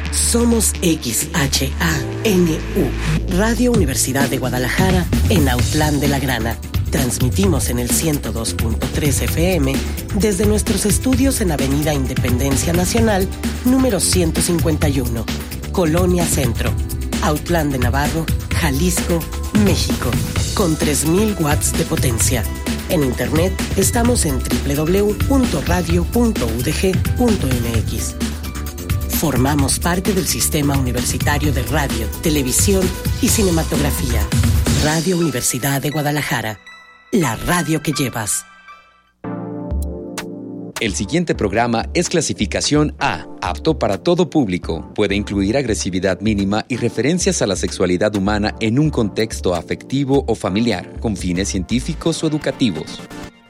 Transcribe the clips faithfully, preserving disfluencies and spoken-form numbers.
Somos X H A N U, Radio Universidad de Guadalajara, en Autlán de la Grana. Transmitimos en el ciento dos punto tres F M desde nuestros estudios en Avenida Independencia Nacional, número ciento cincuenta y uno, Colonia Centro, Autlán de Navarro, Jalisco, México, con tres mil watts de potencia. En internet estamos en doble u doble u doble u punto radio punto u d g punto m x. Formamos parte del Sistema Universitario de Radio, Televisión y Cinematografía. Radio Universidad de Guadalajara, la radio que llevas. El siguiente programa es clasificación A, apto para todo público. Puede incluir agresividad mínima y referencias a la sexualidad humana en un contexto afectivo o familiar, con fines científicos o educativos.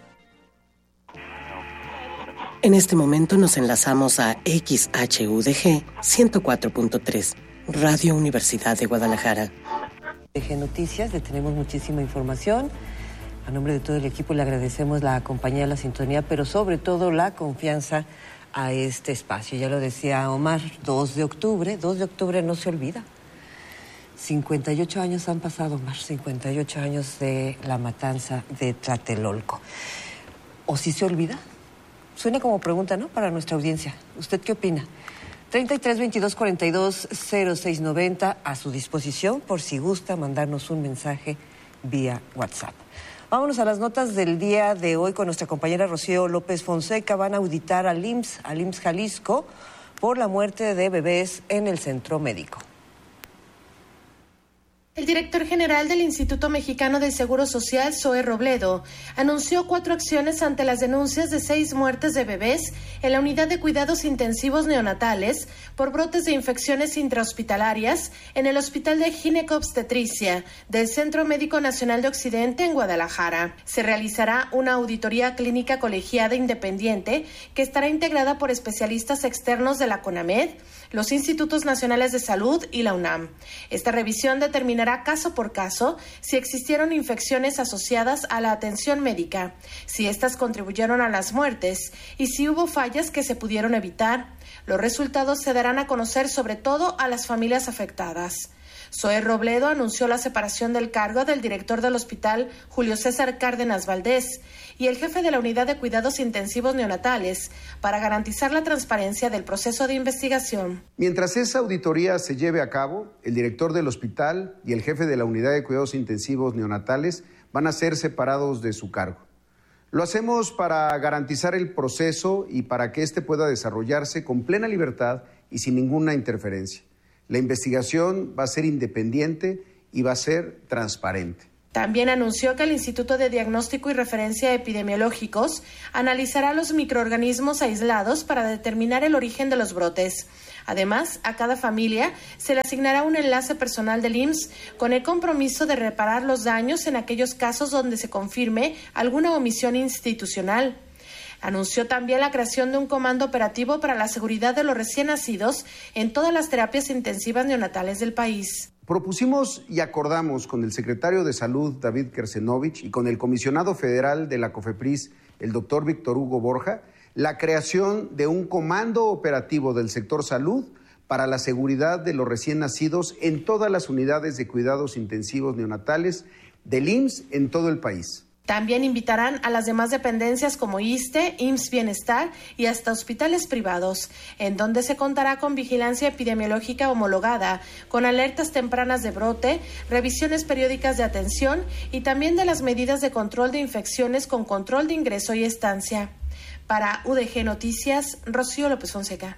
En este momento nos enlazamos a X H U D G ciento cuatro punto tres, Radio Universidad de Guadalajara. U D G Noticias, le tenemos muchísima información. A nombre de todo el equipo le agradecemos la compañía, la sintonía, pero sobre todo la confianza a este espacio. Ya lo decía Omar, dos de octubre, dos de octubre no se olvida. cincuenta y ocho años han pasado, Omar, cincuenta y ocho años de la matanza de Tlatelolco. ¿O sí se olvida? Suena como pregunta, ¿no?, para nuestra audiencia. ¿Usted qué opina? treinta y tres, veintidós, cuarenta y dos, cero seis noventa, a su disposición por si gusta mandarnos un mensaje vía WhatsApp. Vámonos a las notas del día de hoy con nuestra compañera Rocío López Fonseca. Van a auditar al I M S S, al I M S S Jalisco, por la muerte de bebés en el centro médico. El director general del Instituto Mexicano del Seguro Social, Zoe Robledo, anunció cuatro acciones ante las denuncias de seis muertes de bebés en la unidad de cuidados intensivos neonatales por brotes de infecciones intrahospitalarias en el Hospital de Ginecobstetricia del Centro Médico Nacional de Occidente en Guadalajara. Se realizará una auditoría clínica colegiada independiente que estará integrada por especialistas externos de la CONAMED, los Institutos Nacionales de Salud y la UNAM. Esta revisión determinará caso por caso si existieron infecciones asociadas a la atención médica, si éstas contribuyeron a las muertes y si hubo fallas que se pudieron evitar. Los resultados se darán a conocer sobre todo a las familias afectadas. Zoe Robledo anunció la separación del cargo del director del hospital, Julio César Cárdenas Valdés, y el jefe de la unidad de cuidados intensivos neonatales para garantizar la transparencia del proceso de investigación. Mientras esa auditoría se lleve a cabo, el director del hospital y el jefe de la unidad de cuidados intensivos neonatales van a ser separados de su cargo. Lo hacemos para garantizar el proceso y para que éste pueda desarrollarse con plena libertad y sin ninguna interferencia. La investigación va a ser independiente y va a ser transparente. También anunció que el Instituto de Diagnóstico y Referencia Epidemiológicos analizará los microorganismos aislados para determinar el origen de los brotes. Además, a cada familia se le asignará un enlace personal del I M S S con el compromiso de reparar los daños en aquellos casos donde se confirme alguna omisión institucional. Anunció también la creación de un comando operativo para la seguridad de los recién nacidos en todas las terapias intensivas neonatales del país. Propusimos y acordamos con el secretario de Salud, David Kersenovich, y con el comisionado federal de la COFEPRIS, el doctor Víctor Hugo Borja, la creación de un comando operativo del sector salud para la seguridad de los recién nacidos en todas las unidades de cuidados intensivos neonatales del I M S S en todo el país. También invitarán a las demás dependencias como ISSSTE, I M S S Bienestar y hasta hospitales privados, en donde se contará con vigilancia epidemiológica homologada, con alertas tempranas de brote, revisiones periódicas de atención y también de las medidas de control de infecciones con control de ingreso y estancia. Para U D G Noticias, Rocío López Fonseca.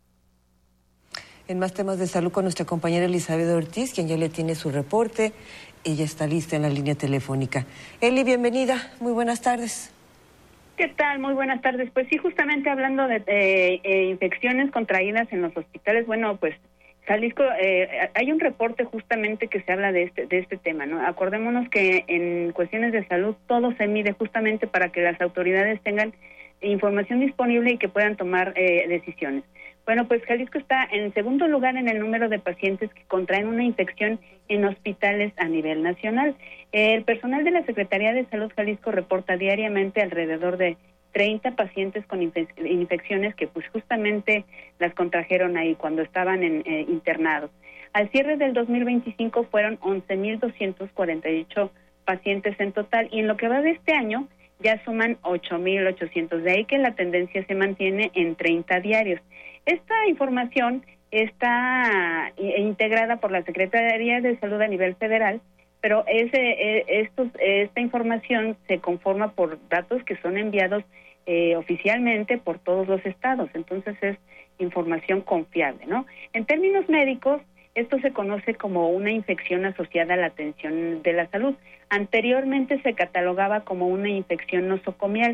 En más temas de salud con nuestra compañera Elizabeth Ortiz, quien ya le tiene su reporte. Ella está lista en la línea telefónica. Eli, bienvenida. Muy buenas tardes. ¿Qué tal? Muy buenas tardes. Pues sí, justamente hablando de eh, eh, infecciones contraídas en los hospitales, bueno, pues Jalisco, eh, hay un reporte justamente que se habla de este de este tema, ¿no? Acordémonos que en cuestiones de salud todo se mide justamente para que las autoridades tengan información disponible y que puedan tomar eh, decisiones. Bueno, pues Jalisco está en segundo lugar en el número de pacientes que contraen una infección en hospitales a nivel nacional. El personal de la Secretaría de Salud Jalisco reporta diariamente alrededor de treinta pacientes con infe- infecciones que pues justamente las contrajeron ahí cuando estaban en, eh, internados. Al cierre del dos mil veinticinco fueron once mil doscientos cuarenta y ocho pacientes en total, y en lo que va de este año ya suman ocho mil ochocientos, de ahí que la tendencia se mantiene en treinta diarios. Esta información está integrada por la Secretaría de Salud a nivel federal, pero ese, estos, esta información se conforma por datos que son enviados eh, oficialmente por todos los estados, entonces es información confiable, ¿no? En términos médicos, esto se conoce como una infección asociada a la atención de la salud. Anteriormente se catalogaba como una infección nosocomial.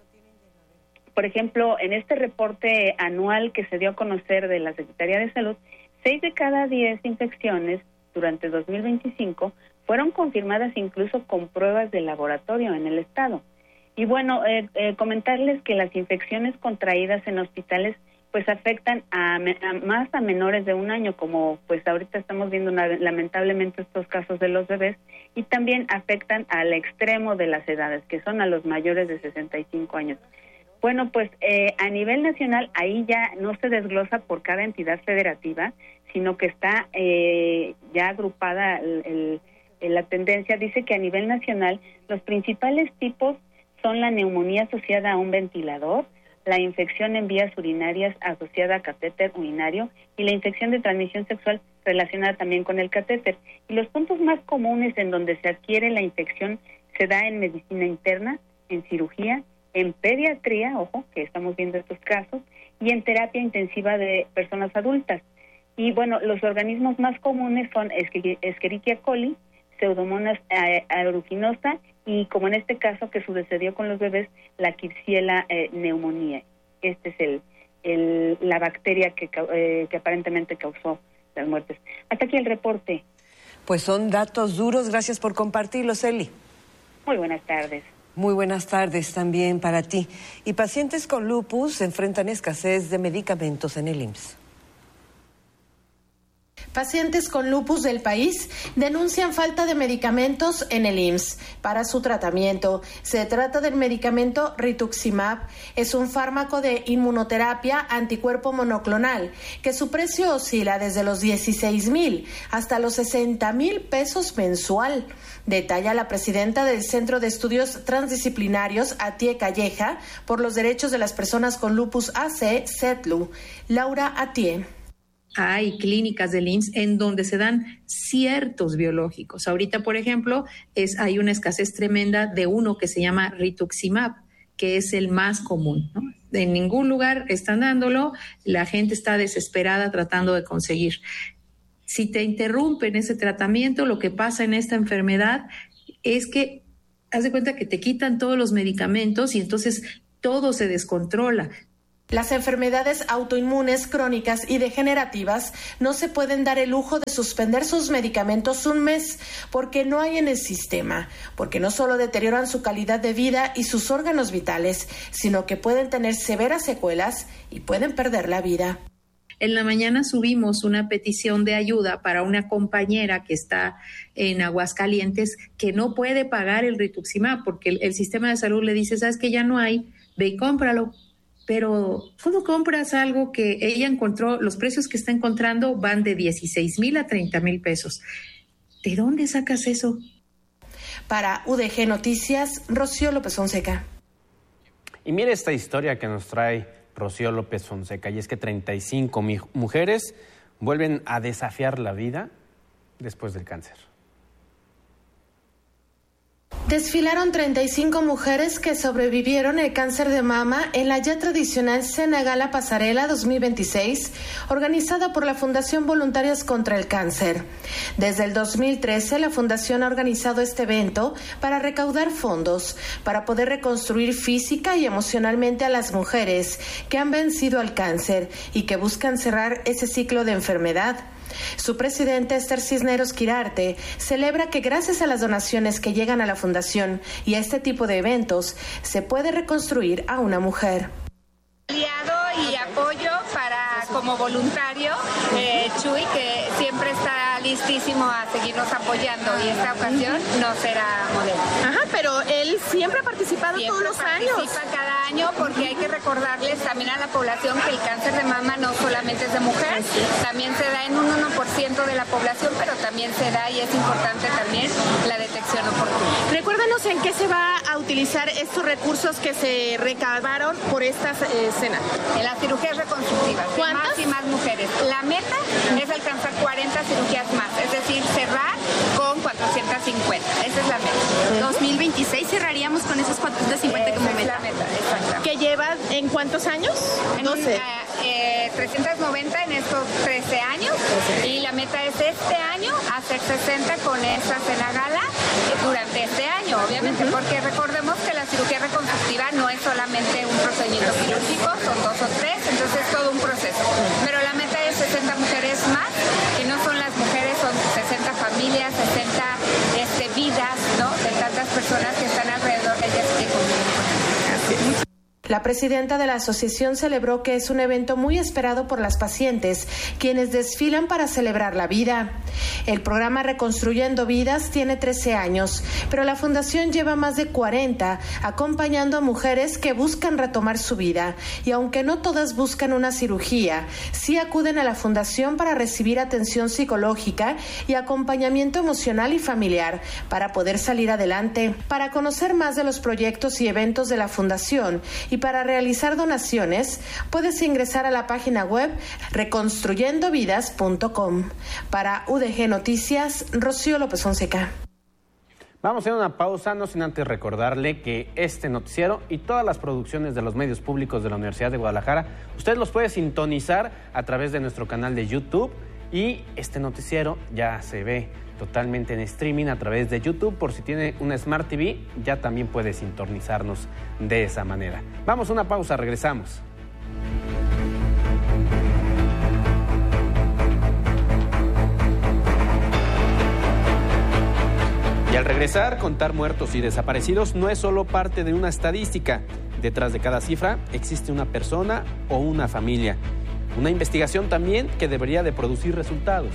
Por ejemplo, en este reporte anual que se dio a conocer de la Secretaría de Salud, seis de cada diez infecciones durante dos mil veinticinco fueron confirmadas incluso con pruebas de laboratorio en el estado. Y bueno, eh, eh, comentarles que las infecciones contraídas en hospitales pues afectan a, a más a menores de un año, como pues ahorita estamos viendo una, lamentablemente estos casos de los bebés, y también afectan al extremo de las edades, que son a los mayores de sesenta y cinco años. Bueno, pues eh, a nivel nacional ahí ya no se desglosa por cada entidad federativa, sino que está eh, ya agrupada el, el, la tendencia. Dice que a nivel nacional los principales tipos son la neumonía asociada a un ventilador, la infección en vías urinarias asociada a catéter urinario y la infección de transmisión sexual relacionada también con el catéter. Y los puntos más comunes en donde se adquiere la infección se da en medicina interna, en cirugía, en pediatría, ojo, que estamos viendo estos casos, y en terapia intensiva de personas adultas. Y bueno, los organismos más comunes son Escherichia coli, Pseudomonas aeruginosa y, como en este caso que sucedió con los bebés, la Klebsiella eh, pneumoniae. Este es el, el la bacteria que, eh, que aparentemente causó las muertes. Hasta aquí el reporte. Pues son datos duros, gracias por compartirlos, Eli. Muy buenas tardes. Muy buenas tardes también para ti. Y pacientes con lupus enfrentan escasez de medicamentos en el I M S S. Pacientes con lupus del país denuncian falta de medicamentos en el I M S S para su tratamiento. Se trata del medicamento Rituximab. Es un fármaco de inmunoterapia anticuerpo monoclonal que su precio oscila desde los dieciséis mil hasta los sesenta mil pesos mensual. Detalla la presidenta del Centro de Estudios Transdisciplinarios Atié Calleja por los Derechos de las Personas con Lupus A C, CETLU, Laura Atié. Hay clínicas del I M S S en donde se dan ciertos biológicos. Ahorita, por ejemplo, es, hay una escasez tremenda de uno que se llama Rituximab, que es el más común, ¿no? En ningún lugar están dándolo, la gente está desesperada tratando de conseguir. Si te interrumpen ese tratamiento, lo que pasa en esta enfermedad es que haz de cuenta que te quitan todos los medicamentos y entonces todo se descontrola. Las enfermedades autoinmunes crónicas y degenerativas no se pueden dar el lujo de suspender sus medicamentos un mes porque no hay en el sistema, porque no solo deterioran su calidad de vida y sus órganos vitales, sino que pueden tener severas secuelas y pueden perder la vida. En la mañana subimos una petición de ayuda para una compañera que está en Aguascalientes que no puede pagar el Rituximab porque el, el sistema de salud le dice, sabes que ya no hay, ve y cómpralo. Pero ¿cómo compras algo que ella encontró? Los precios que está encontrando van de dieciséis mil a treinta mil pesos. ¿De dónde sacas eso? Para U D G Noticias, Rocío López Fonseca. Y mire esta historia que nos trae Rocío López Fonseca, y es que treinta y cinco mi- mujeres vuelven a desafiar la vida después del cáncer. Desfilaron treinta y cinco mujeres que sobrevivieron el cáncer de mama en la ya tradicional Cena Gala Pasarela dos mil veintiséis, organizada por la Fundación Voluntarias contra el Cáncer. Desde el dos mil trece, la Fundación ha organizado este evento para recaudar fondos, para poder reconstruir física y emocionalmente a las mujeres que han vencido al cáncer y que buscan cerrar ese ciclo de enfermedad. Su presidenta, Esther Cisneros Quirarte, celebra que gracias a las donaciones que llegan a la Fundación y a este tipo de eventos, se puede reconstruir a una mujer. Aliado y apoyo para, como voluntario, eh, Chuy, que siempre está listísimo a seguirnos apoyando y esta ocasión no será modelo. Ajá, pero él siempre ha participado siempre todos los años. Participa cada año porque hay que recordarles también a la población que el cáncer de mama no solamente es de mujer, también se da en un uno por ciento de la población, pero también se da y es importante también la detección oportuna. Recuérdanos en qué se va a utilizar estos recursos que se recabaron por esta eh, escena. En las cirugías reconstructivas, más y más mujeres. La meta es alcanzar cuarenta cirugías más, es decir, cerrar con cuatrocientas cincuenta. Esa es la meta. dos mil veintiséis cerraríamos con esos cuatrocientos cincuenta como meta. Es la meta, exactamente. ¿Que lleva en cuántos años? En doce. Eh, trescientos noventa en estos trece años y la meta es este año hacer sesenta con esta cena gala durante este año, obviamente, uh-huh. porque recordemos que la cirugía reconstructiva no es solamente un procedimiento quirúrgico, son dos o tres, entonces es todo un proceso. Pero la meta es sesenta mujeres más, que no son las mujeres, son sesenta familias, sesenta este, vidas, ¿no? De tantas personas que están alrededor de ellas que conviven con ellas. La presidenta de la asociación celebró que es un evento muy esperado por las pacientes, quienes desfilan para celebrar la vida. El programa Reconstruyendo Vidas tiene trece años, pero la fundación lleva más de cuarenta, acompañando a mujeres que buscan retomar su vida. Y aunque no todas buscan una cirugía, sí acuden a la fundación para recibir atención psicológica y acompañamiento emocional y familiar para poder salir adelante. Para conocer más de los proyectos y eventos de la fundación y para realizar donaciones, puedes ingresar a la página web reconstruyendo vidas punto com. Para U D G Noticias, Rocío López Fonseca. Vamos a hacer una pausa, no sin antes recordarle que este noticiero y todas las producciones de los medios públicos de la Universidad de Guadalajara, usted los puede sintonizar a través de nuestro canal de YouTube y este noticiero ya se ve totalmente en streaming a través de YouTube. Por si tiene una Smart T V, ya también puede sintonizarnos de esa manera. Vamos a una pausa, regresamos. Y al regresar, contar muertos y desaparecidos no es solo parte de una estadística. Detrás de cada cifra existe una persona o una familia. Una investigación también que debería de producir resultados.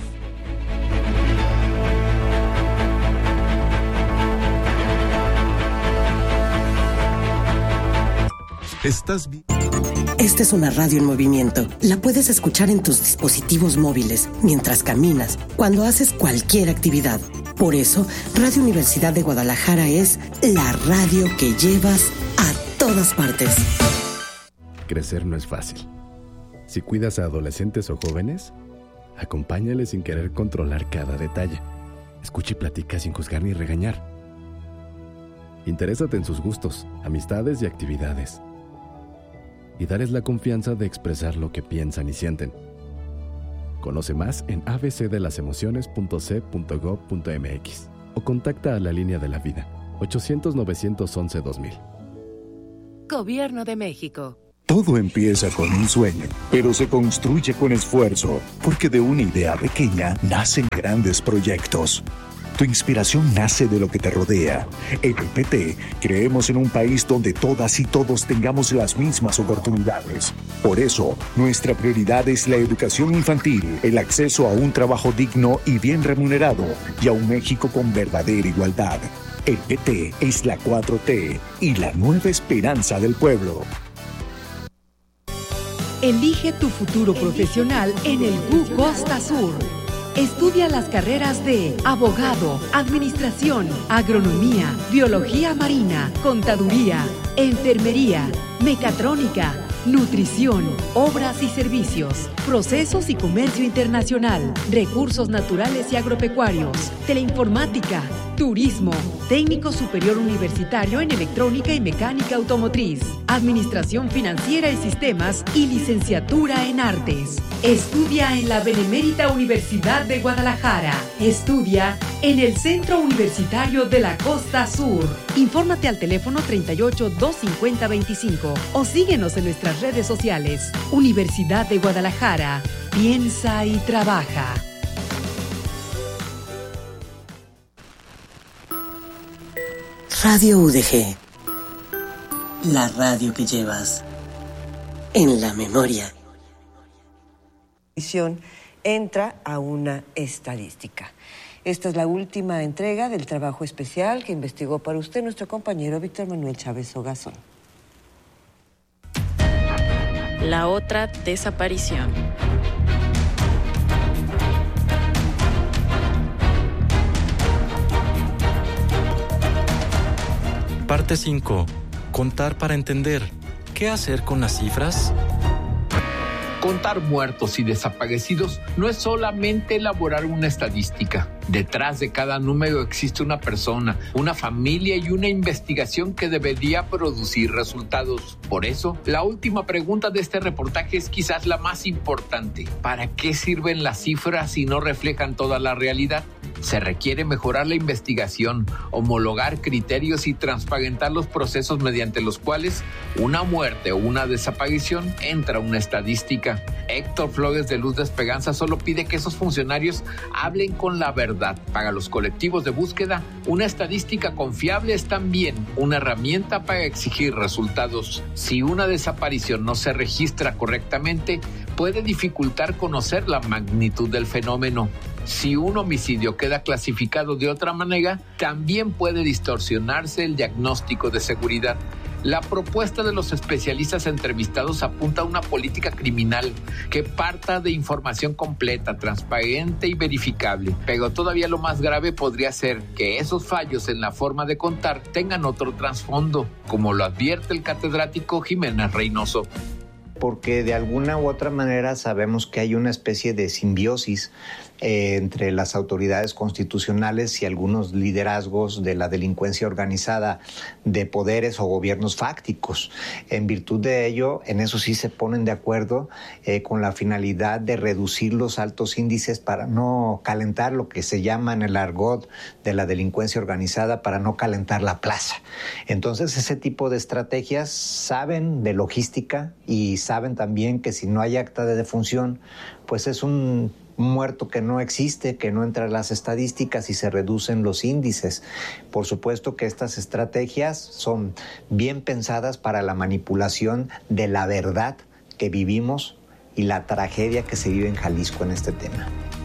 ¿Estás bien? Esta es una radio en movimiento. La puedes escuchar en tus dispositivos móviles, mientras caminas, cuando haces cualquier actividad. Por eso, Radio Universidad de Guadalajara es la radio que llevas a todas partes. Crecer no es fácil. Si cuidas a adolescentes o jóvenes, acompáñales sin querer controlar cada detalle. Escucha y platica sin juzgar ni regañar. Interésate en sus gustos, amistades y actividades. Y darles la confianza de expresar lo que piensan y sienten. Conoce más en a b c de las emociones punto c punto gob punto m x o contacta a la línea de la vida ochocientos, novecientos once, dos mil. Gobierno de México. Todo empieza con un sueño, pero se construye con esfuerzo, porque de una idea pequeña nacen grandes proyectos. Tu inspiración nace de lo que te rodea. En el P T creemos en un país donde todas y todos tengamos las mismas oportunidades. Por eso, nuestra prioridad es la educación infantil, el acceso a un trabajo digno y bien remunerado, y a un México con verdadera igualdad. El P T es la cuatro T y la nueva esperanza del pueblo. Elige tu futuro profesional en el B U Costa Sur. Estudia las carreras de abogado, administración, agronomía, biología marina, contaduría, enfermería, mecatrónica, nutrición, obras y servicios, procesos y comercio internacional, recursos naturales y agropecuarios, teleinformática, turismo, técnico superior universitario en electrónica y mecánica automotriz, administración financiera y sistemas y licenciatura en artes. Estudia en la Benemérita Universidad de Guadalajara. Estudia en el Centro Universitario de la Costa Sur. Infórmate al teléfono treinta y ocho, doscientos cincuenta, veinticinco o síguenos en nuestras redes sociales. Universidad de Guadalajara. Piensa y trabaja. Radio U D G. La radio que llevas en la memoria. entra a una estadística. Esta es la última entrega del trabajo especial que investigó para usted nuestro compañero Víctor Manuel Chávez Ogazón. La otra desaparición. Parte cinco. Contar para entender. ¿Qué hacer con las cifras? Contar muertos y desaparecidos no es solamente elaborar una estadística. Detrás de cada número existe una persona, una familia y una investigación que debería producir resultados. Por eso, la última pregunta de este reportaje es quizás la más importante. ¿Para qué sirven las cifras si no reflejan toda la realidad? Se requiere mejorar la investigación, homologar criterios y transparentar los procesos mediante los cuales una muerte o una desaparición entra a una estadística. Héctor Flores de Luz de Esperanza solo pide que esos funcionarios hablen con la verdad. Para los colectivos de búsqueda, una estadística confiable es también una herramienta para exigir resultados. Si una desaparición no se registra correctamente, puede dificultar conocer la magnitud del fenómeno. Si un homicidio queda clasificado de otra manera, también puede distorsionarse el diagnóstico de seguridad. La propuesta de los especialistas entrevistados apunta a una política criminal que parta de información completa, transparente y verificable. Pero todavía lo más grave podría ser que esos fallos en la forma de contar tengan otro trasfondo, como lo advierte el catedrático Jiménez Reynoso. Porque de alguna u otra manera sabemos que hay una especie de simbiosis eh, entre las autoridades constitucionales y algunos liderazgos de la delincuencia organizada de poderes o gobiernos fácticos. En virtud de ello, en eso sí se ponen de acuerdo eh, con la finalidad de reducir los altos índices para no calentar lo que se llama en el argot de la delincuencia organizada, para no calentar la plaza. Entonces, ese tipo de estrategias saben de logística y saben también que si no hay acta de defunción, pues es un muerto que no existe, que no entra en las estadísticas y se reducen los índices. Por supuesto que estas estrategias son bien pensadas para la manipulación de la verdad que vivimos y la tragedia que se vive en Jalisco en este tema.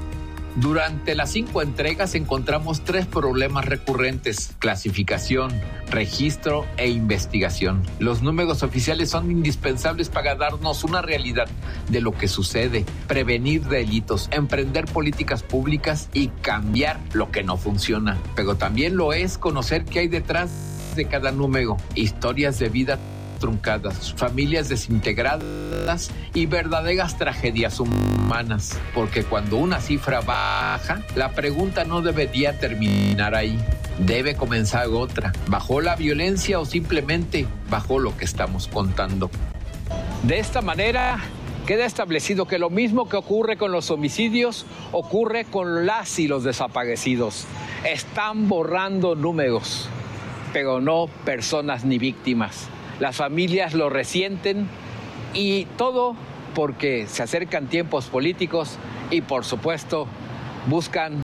Durante las cinco entregas encontramos tres problemas recurrentes: clasificación, registro e investigación. Los números oficiales son indispensables para darnos una realidad de lo que sucede, prevenir delitos, emprender políticas públicas y cambiar lo que no funciona. Pero también lo es conocer qué hay detrás de cada número: historias de vida truncadas, familias desintegradas y verdaderas tragedias humanas. Porque cuando una cifra baja, la pregunta no debería terminar ahí. Debe comenzar otra. ¿Bajó la violencia o simplemente bajó lo que estamos contando? De esta manera, queda establecido que lo mismo que ocurre con los homicidios, ocurre con las y los desaparecidos. Están borrando números, pero no personas ni víctimas. Las familias lo resienten, y todo porque se acercan tiempos políticos y, por supuesto, buscan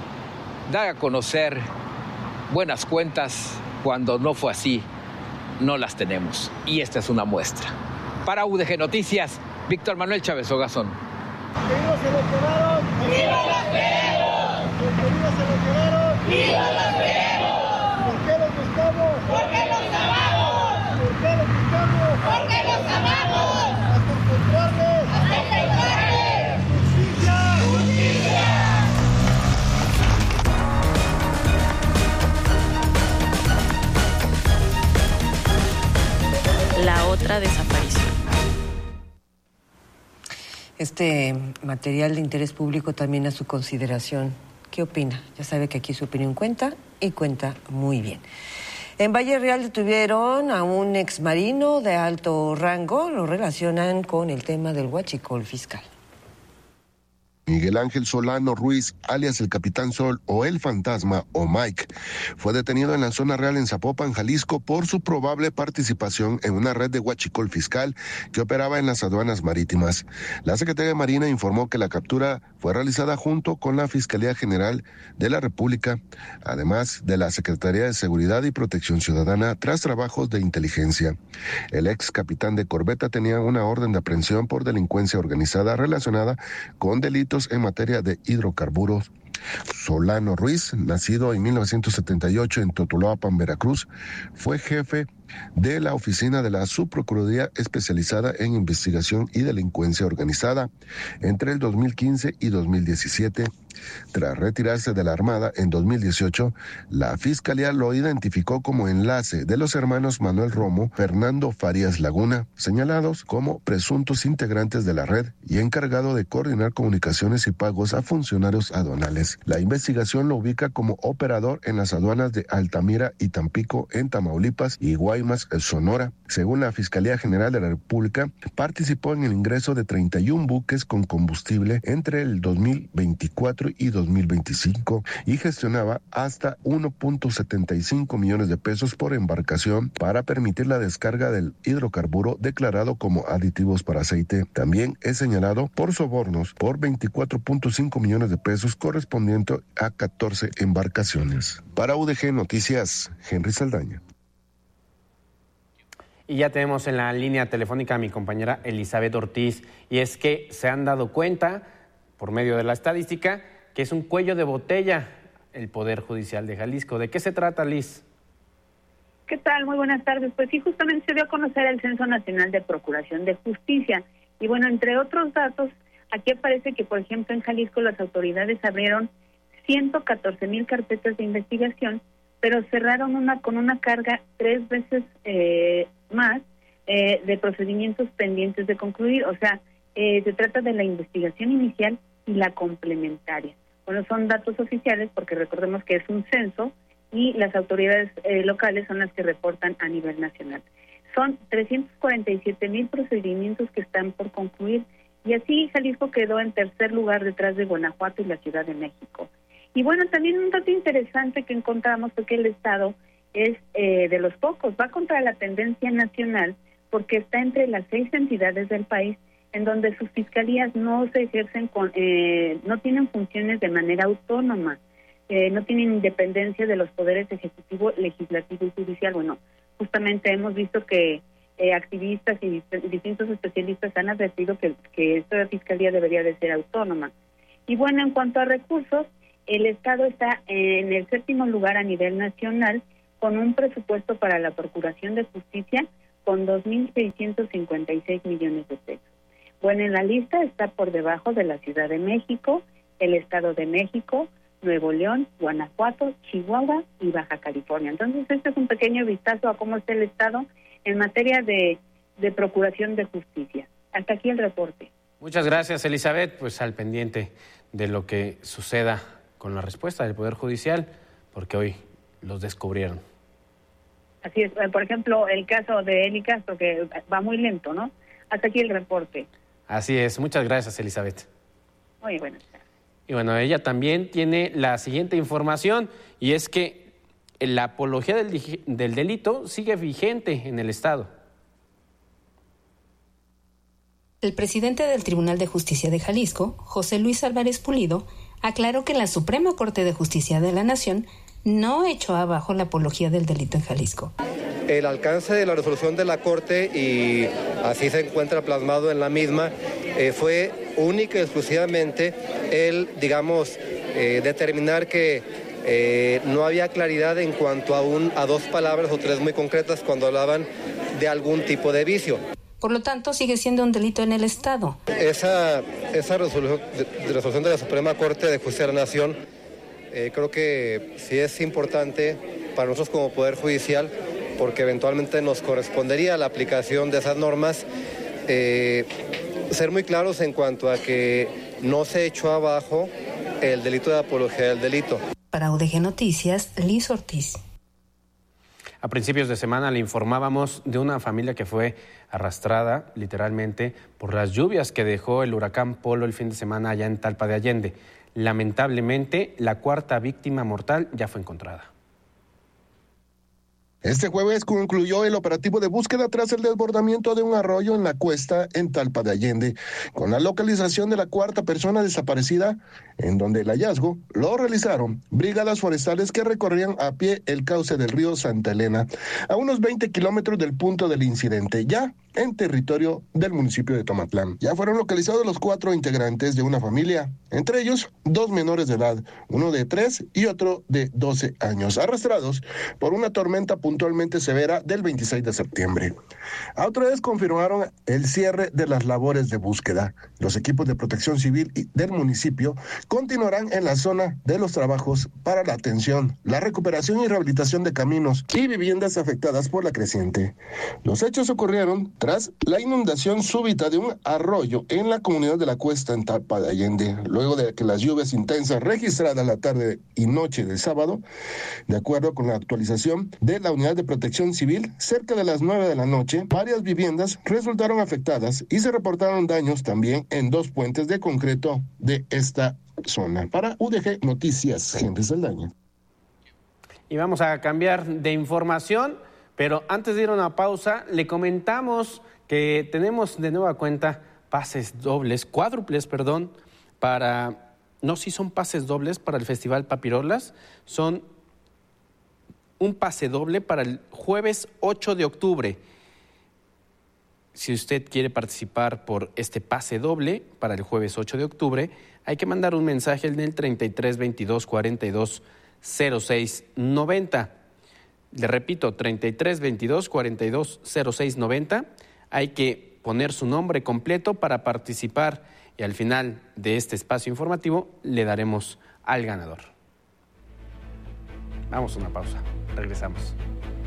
dar a conocer buenas cuentas. Cuando no fue así, no las tenemos. Y esta es una muestra. Para U D G Noticias, Víctor Manuel Chávez Ogazón. ¡Viva seleccionaron! ¡Viva las queremos! ¡Viva seleccionaron! ¡Viva las queremos! ¿Por qué los buscamos? ¡Porque los amamos! ¿Por qué los buscamos? ¡Porque los amamos! ¡Hasta encontrarles! ¡Hasta encontrarles! ¡Justicia! ¡Justicia! La otra desaparición. Este material de interés público también a su consideración. ¿Qué opina? Ya sabe que aquí su opinión cuenta, y cuenta muy bien. En Valle Real detuvieron a un exmarino de alto rango. Lo relacionan con el tema del huachicol fiscal. Miguel Ángel Solano Ruiz, alias el Capitán Sol o el Fantasma o Mike, fue detenido en la zona real en Zapopan, Jalisco, por su probable participación en una red de huachicol fiscal que operaba en las aduanas marítimas. La Secretaría de Marina informó que la captura fue realizada junto con la Fiscalía General de la República, además de la Secretaría de Seguridad y Protección Ciudadana, tras trabajos de inteligencia. El ex capitán de corbeta tenía una orden de aprehensión por delincuencia organizada relacionada con delitos delitos en materia de hidrocarburos. Solano Ruiz, nacido en mil novecientos setenta y ocho en Totolapan, Veracruz, fue jefe de la oficina de la Subprocuraduría especializada en investigación y delincuencia organizada entre el dos mil quince y dos mil diecisiete. Tras retirarse de la Armada en dos mil dieciocho, la Fiscalía lo identificó como enlace de los hermanos Manuel Romo, Fernando Farías Laguna, señalados como presuntos integrantes de la red y encargado de coordinar comunicaciones y pagos a funcionarios aduanales. La investigación lo ubica como operador en las aduanas de Altamira y Tampico en Tamaulipas y Guaymas, Sonora. Según la Fiscalía General de la República, participó en el ingreso de treinta y un buques con combustible entre el dos mil veinticuatro y dos mil veinticinco y gestionaba hasta uno punto setenta y cinco millones de pesos por embarcación para permitir la descarga del hidrocarburo declarado como aditivos para aceite. También es señalado por sobornos por veinticuatro punto cinco millones de pesos correspondiente a catorce embarcaciones. Para U D G Noticias, Henry Saldaña. Y ya tenemos en la línea telefónica a mi compañera Elizabeth Ortiz, y es que se han dado cuenta, por medio de la estadística, que es un cuello de botella el Poder Judicial de Jalisco. ¿De qué se trata, Liz? ¿Qué tal? Muy buenas tardes. Pues sí, justamente se dio a conocer el Censo Nacional de Procuración de Justicia. Y bueno, entre otros datos, aquí aparece que, por ejemplo, en Jalisco las autoridades abrieron ciento catorce mil carpetas de investigación, pero cerraron una con una carga tres veces eh, más eh, de procedimientos pendientes de concluir. O sea, eh, se trata de la investigación inicial y la complementaria. Bueno, son datos oficiales porque recordemos que es un censo y las autoridades eh, locales son las que reportan a nivel nacional. Son trescientos cuarenta y siete mil procedimientos que están por concluir y así Jalisco quedó en tercer lugar detrás de Guanajuato y la Ciudad de México. Y bueno, también un dato interesante que encontramos fue que el Estado es eh, de los pocos, va contra la tendencia nacional porque está entre las seis entidades del país en donde sus fiscalías no se ejercen con, eh, no tienen funciones de manera autónoma, eh, no tienen independencia de los poderes ejecutivo, legislativo y judicial. Bueno, justamente hemos visto que eh, activistas y distintos especialistas han advertido que, que esta fiscalía debería de ser autónoma. Y bueno, en cuanto a recursos, el Estado está en el séptimo lugar a nivel nacional con un presupuesto para la Procuración de Justicia con dos mil seiscientos cincuenta y seis millones de pesos. Bueno, en la lista está por debajo de la Ciudad de México, el Estado de México, Nuevo León, Guanajuato, Chihuahua y Baja California. Entonces, este es un pequeño vistazo a cómo está el Estado en materia de, de procuración de justicia. Hasta aquí el reporte. Muchas gracias, Elizabeth. Pues al pendiente de lo que suceda con la respuesta del Poder Judicial, porque hoy los descubrieron. Así es. Por ejemplo, el caso de Eli Castro, que va muy lento, ¿no? Hasta aquí el reporte. Así es. Muchas gracias, Elizabeth. Muy buenas tardes. Y bueno, ella también tiene la siguiente información, y es que la apología del, del delito sigue vigente en el Estado. El presidente del Tribunal de Justicia de Jalisco, José Luis Álvarez Pulido, aclaró que la Suprema Corte de Justicia de la Nación no echó abajo la apología del delito en Jalisco. El alcance de la resolución de la Corte, y así se encuentra plasmado en la misma, eh, fue única y exclusivamente el, digamos, eh, determinar que eh, no había claridad en cuanto a, un, a dos palabras o tres muy concretas cuando hablaban de algún tipo de vicio. Por lo tanto, sigue siendo un delito en el Estado. Esa, esa resolución, de, de resolución de la Suprema Corte de Justicia de la Nación, eh, creo que sí es importante para nosotros como Poder Judicial, porque eventualmente nos correspondería la aplicación de esas normas, eh, ser muy claros en cuanto a que no se echó abajo el delito de apología del delito. Para U D G Noticias, Liz Ortiz. A principios de semana le informábamos de una familia que fue arrastrada literalmente por las lluvias que dejó el huracán Polo el fin de semana allá en Talpa de Allende. Lamentablemente, la cuarta víctima mortal ya fue encontrada. Este jueves concluyó el operativo de búsqueda tras el desbordamiento de un arroyo en la cuesta en Talpa de Allende, con la localización de la cuarta persona desaparecida, en donde el hallazgo lo realizaron brigadas forestales que recorrían a pie el cauce del río Santa Elena, a unos veinte kilómetros del punto del incidente, ya en territorio del municipio de Tomatlán. Ya fueron localizados los cuatro integrantes de una familia, entre ellos dos menores de edad, uno de tres y otro de doce años, arrastrados por una tormenta puntualmente severa del veintiséis de septiembre. Autoridades confirmaron el cierre de las labores de búsqueda. Los equipos de protección civil del municipio continuarán en la zona de los trabajos para la atención, la recuperación y rehabilitación de caminos y viviendas afectadas por la creciente. Los hechos ocurrieron tras la inundación súbita de un arroyo en la comunidad de la Cuesta en Talpa de Allende, luego de que las lluvias intensas registradas la tarde y noche del sábado, de acuerdo con la actualización de la Unidad de Protección Civil, cerca de las nueve de la noche, varias viviendas resultaron afectadas y se reportaron daños también en dos puentes de concreto de esta zona. Para U D G Noticias, Henry Saldaña. Y vamos a cambiar de información, pero antes de ir a una pausa, le comentamos que tenemos de nueva cuenta pases dobles, cuádruples, perdón, para, no, sí son pases dobles para el Festival Papirolas, son un pase doble para el jueves ocho de octubre. Si usted quiere participar por este pase doble para el jueves ocho de octubre, hay que mandar un mensaje en el treinta y tres veintidós cuarenta y dos cero seis noventa. Le repito, treinta y tres veintidós cuarenta y dos cero seis noventa. Hay que poner su nombre completo para participar y al final de este espacio informativo le daremos al ganador. Vamos a una pausa. Regresamos.